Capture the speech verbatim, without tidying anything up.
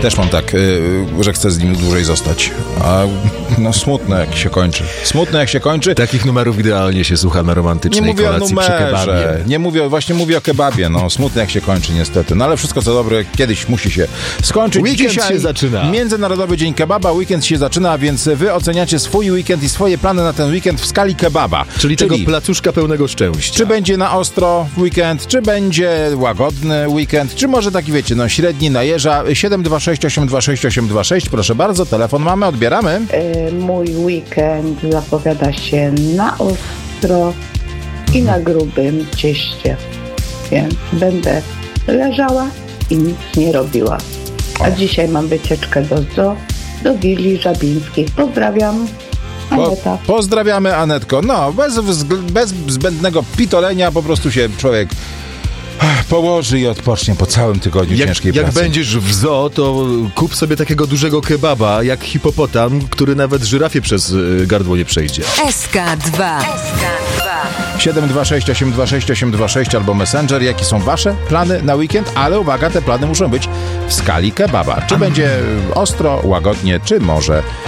Też mam tak, yy, że chcę z nim dłużej zostać. A no smutne jak się kończy. Smutne jak się kończy. Takich numerów idealnie się słucha na romantycznej nie mówię kolacji o numerze, przy kebabie. Nie mówię, właśnie mówię o kebabie. No smutne jak się kończy niestety. No ale wszystko co dobre kiedyś musi się skończyć. Weekend Dzisiaj się zaczyna. Międzynarodowy Dzień Kebaba. Weekend się zaczyna, więc wy oceniacie swój weekend i swoje plany na ten weekend w skali kebaba. Czyli, Czyli tego placuszka pełnego szczęścia. Czy będzie na ostro weekend, czy będzie łagodny weekend, czy może taki wiecie, no średni na jeża. Siedem dwa sześć osiem dwa sześć osiem dwa sześć, proszę bardzo, telefon mamy, odbieramy. Yy, mój weekend zapowiada się na ostro i na grubym cieście, więc będę leżała i nic nie robiła. A dzisiaj mam wycieczkę do zoo, do willi żabińskiej. Pozdrawiam. Po, pozdrawiamy, Anetko. No, bez, bez zbędnego pitolenia po prostu się człowiek położy i odpocznie po całym tygodniu jak, ciężkiej jak pracy. Jak będziesz w zoo, to kup sobie takiego dużego kebaba, jak hipopotam, który nawet żyrafie przez gardło nie przejdzie. S K dwa. siedem dwa sześć osiem dwa sześć osiem dwa sześć albo Messenger. Jakie są wasze plany na weekend? Ale uwaga, te plany muszą być w skali kebaba. Czy będzie ostro, łagodnie, czy może